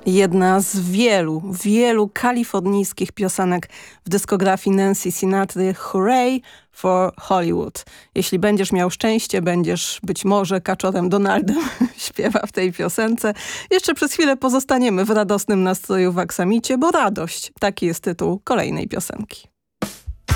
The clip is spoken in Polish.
Jedna z wielu kalifornijskich piosenek w dyskografii Nancy Sinatry, Hooray for Hollywood. Jeśli będziesz miał szczęście, będziesz być może kaczorem Donaldem, śpiewa w tej piosence. Jeszcze przez chwilę pozostaniemy w radosnym nastroju w aksamicie, bo radość, taki jest tytuł kolejnej piosenki.